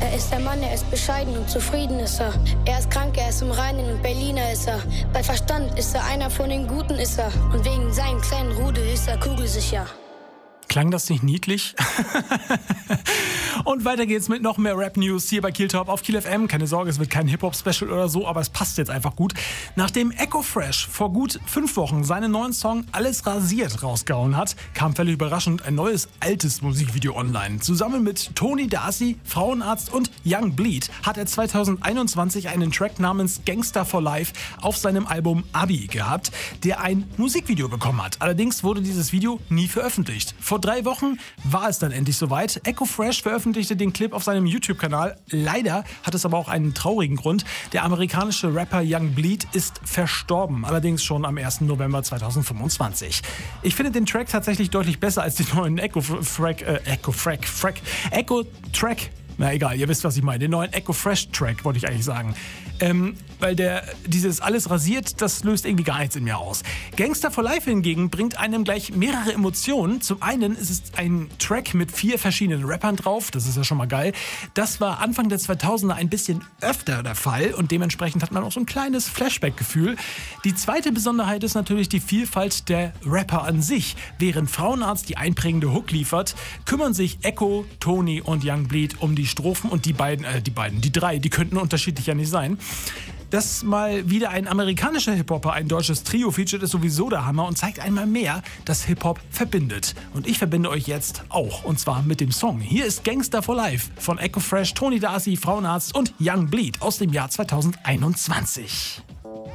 Er ist der Mann, er ist bescheiden und zufrieden ist er. Er ist krank, er ist im Reinen und Berliner ist er. Bei Verstand ist er einer von den Guten ist er. Und wegen seinem kleinen Rudel ist er kugelsicher. Klang das nicht niedlich? Und weiter geht's mit noch mehr Rap-News hier bei Kiel Top auf Kiel FM. Keine Sorge, es wird kein Hip-Hop-Special oder so, aber es passt jetzt einfach gut. Nachdem Eko Fresh vor gut 5 Wochen seinen neuen Song Alles rasiert rausgehauen hat, kam völlig überraschend ein neues, altes Musikvideo online. Zusammen mit Tony Darcy, Frauenarzt und Young Bleed hat er 2021 einen Track namens Gangster for Life auf seinem Album Abi gehabt, der ein Musikvideo bekommen hat. Allerdings wurde dieses Video nie veröffentlicht. Vor 3 Wochen war es dann endlich soweit. Eko Fresh veröffentlichte den Clip auf seinem YouTube-Kanal. Leider hat es aber auch einen traurigen Grund. Der amerikanische Rapper Young Bleed ist verstorben, allerdings schon am 1. November 2025. Ich finde den Track tatsächlich deutlich besser als den neuen Eko Track. Na egal, ihr wisst, was ich meine. Den neuen Eko Fresh Track wollte ich eigentlich sagen. Weil dieses Alles rasiert, das löst irgendwie gar nichts in mir aus. Gangster for Life hingegen bringt einem gleich mehrere Emotionen. Zum einen ist es ein Track mit 4 verschiedenen Rappern drauf. Das ist ja schon mal geil. Das war Anfang der 2000er ein bisschen öfter der Fall und dementsprechend hat man auch so ein kleines Flashback-Gefühl. Die zweite Besonderheit ist natürlich die Vielfalt der Rapper an sich. Während Frauenarzt die einprägende Hook liefert, kümmern sich Eko, Tony und Young Bleed um die Strophen und die drei, die könnten unterschiedlicher nicht sein. Dass mal wieder ein amerikanischer Hip-Hopper ein deutsches Trio featuret, ist sowieso der Hammer und zeigt einmal mehr, dass Hip-Hop verbindet. Und ich verbinde euch jetzt auch, und zwar mit dem Song. Hier ist Gangster for Life von Eko Fresh, Tony Darcy, Frauenarzt und Young Bleed aus dem Jahr 2021.